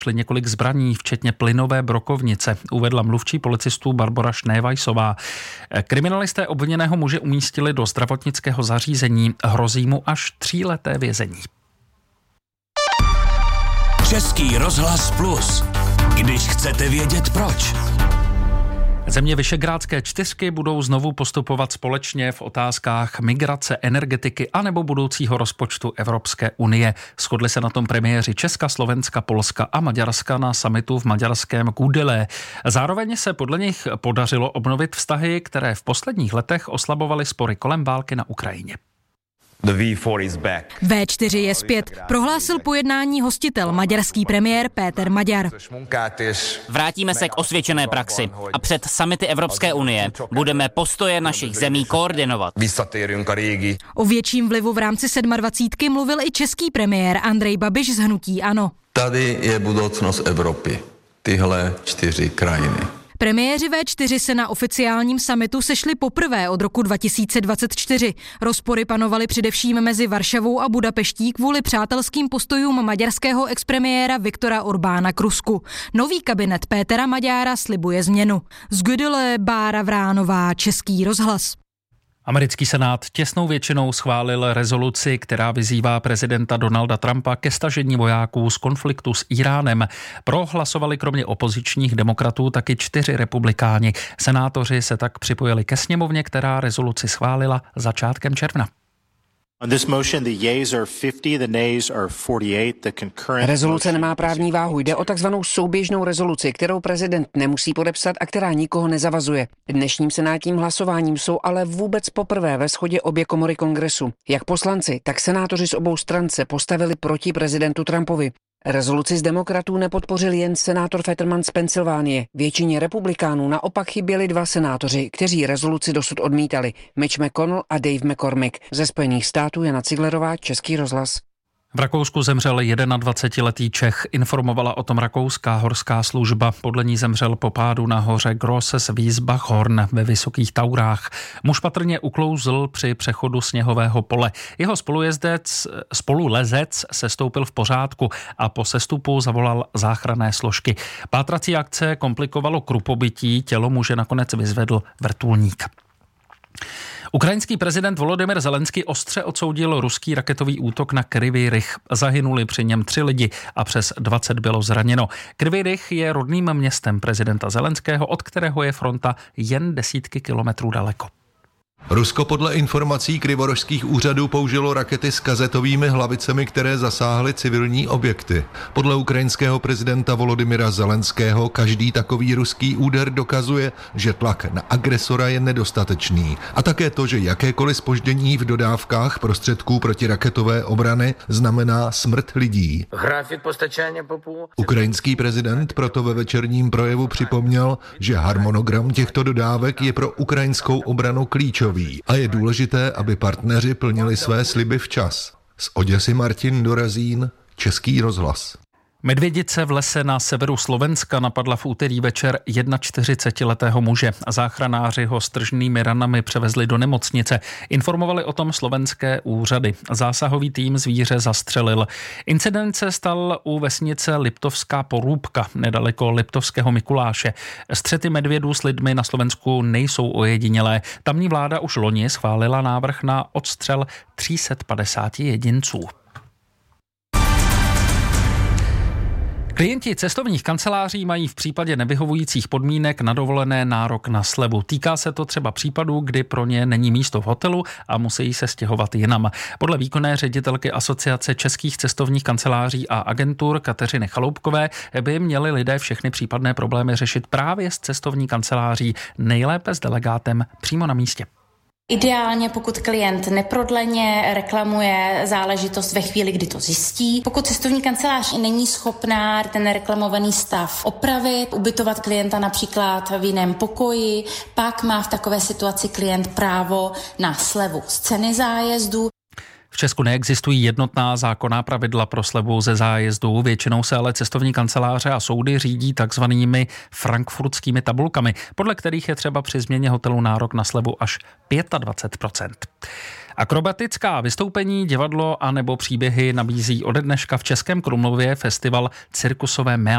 několik zbraní, včetně plynové brokovnice, uvedla mluvčí policistů Barbora Šnévajsová. Kriminalisté obviněného muže umístili do zdravotnického zařízení, hrozí mu až 3leté vězení. Český rozhlas Plus. Když chcete vědět proč. Země Visegrádské čtyřky budou znovu postupovat společně v otázkách migrace, energetiky anebo budoucího rozpočtu Evropské unie. Shodli se na tom premiéři Česka, Slovenska, Polska a Maďarska na summitu v maďarském Kudele. Zároveň se podle nich podařilo obnovit vztahy, které v posledních letech oslabovaly spory kolem války na Ukrajině. V4 je zpět, prohlásil po jednání hostitel, maďarský premiér Péter Magyar. Vrátíme se k osvědčené praxi a před summity Evropské unie budeme postoje našich zemí koordinovat. O větším vlivu v rámci 27 mluvil i český premiér Andrej Babiš z hnutí ANO. Tady je budoucnost Evropy, tyhle 4 krajiny. Premiéři V4 se na oficiálním summitu sešli poprvé od roku 2024. Rozpory panovaly především mezi Varšavou a Budapeští kvůli přátelským postojům maďarského expremiéra Viktora Orbána k Rusku. Nový kabinet Pétera Magyara slibuje změnu. Z Gödele Bára Vránová, Český rozhlas. Americký senát těsnou většinou schválil rezoluci, která vyzývá prezidenta Donalda Trumpa ke stažení vojáků z konfliktu s Iránem. Prohlasovali kromě opozičních demokratů taky 4 republikáni. Senátoři se tak připojili ke sněmovně, která rezoluci schválila začátkem června. Rezoluce nemá právní váhu. Jde o takzvanou souběžnou rezoluci, kterou prezident nemusí podepsat a která nikoho nezavazuje. Dnešním senátním hlasováním jsou ale vůbec poprvé ve shodě obě komory kongresu. Jak poslanci, tak senátoři z obou stran se postavili proti prezidentu Trumpovi. Rezoluci z demokratů nepodpořil jen senátor Fetterman z Pensylvánie. Většině republikánů naopak chyběli 2 senátoři, kteří rezoluci dosud odmítali. Mitch McConnell a Dave McCormick. Ze Spojených států Jana Ciglerová, Český rozhlas. V Rakousku zemřel 21letý Čech, informovala o tom rakouská horská služba. Podle ní zemřel po pádu na hoře Grosses Wiesbachhorn ve Vysokých Taurách. Muž patrně uklouzl při přechodu sněhového pole. Jeho spolulezec sestoupil v pořádku a po sestupu zavolal záchranné složky. Pátrací akce komplikovalo krupobytí, tělo muže nakonec vyzvedl vrtulník. Ukrajinský prezident Volodymyr Zelenský ostře odsoudil ruský raketový útok na Kryvý Rih. Zahynuli při něm 3 lidi a přes 20 bylo zraněno. Kryvý Rih je rodným městem prezidenta Zelenského, od kterého je fronta jen desítky kilometrů daleko. Rusko podle informací kryvorožských úřadů použilo rakety s kazetovými hlavicemi, které zasáhly civilní objekty. Podle ukrajinského prezidenta Volodymyra Zelenského každý takový ruský úder dokazuje, že tlak na agresora je nedostatečný. A také to, že jakékoliv zpoždění v dodávkách prostředků protiraketové obrany znamená smrt lidí. Ukrajinský prezident proto ve večerním projevu připomněl, že harmonogram těchto dodávek je pro ukrajinskou obranu klíčový. A je důležité, aby partneři plnili své sliby včas. Z Oděsy Martin Dorazín, Český rozhlas. Medvědice v lese na severu Slovenska napadla v úterý večer 41letého muže. Záchranáři ho s tržnými ranami převezli do nemocnice. Informovali o tom slovenské úřady. Zásahový tým zvíře zastřelil. Incident se stal u vesnice Liptovská Porůbka, nedaleko Liptovského Mikuláše. Střety medvědů s lidmi na Slovensku nejsou ojedinělé. Tamní vláda už loni schválila návrh na odstřel 350 jedinců. Klienti cestovních kanceláří mají v případě nevyhovujících podmínek na dovolené nárok na slevu. Týká se to třeba případů, kdy pro ně není místo v hotelu a musí se stěhovat jinam. Podle výkonné ředitelky Asociace českých cestovních kanceláří a agentur Kateřiny Chaloupkové by měli lidé všechny případné problémy řešit právě s cestovní kanceláří, nejlépe s delegátem přímo na místě. Ideálně, pokud klient neprodleně reklamuje záležitost ve chvíli, kdy to zjistí. Pokud cestovní kancelář není schopná ten reklamovaný stav opravit, ubytovat klienta například v jiném pokoji, pak má v takové situaci klient právo na slevu z ceny zájezdu. V Česku neexistují jednotná zákonná pravidla pro slevu ze zájezdu, většinou se ale cestovní kanceláře a soudy řídí takzvanými frankfurtskými tabulkami, podle kterých je třeba při změně hotelu nárok na slevu až 25%. Akrobatická vystoupení, divadlo a nebo příběhy nabízí ode dneška v Českém Krumlově festival Cirkusové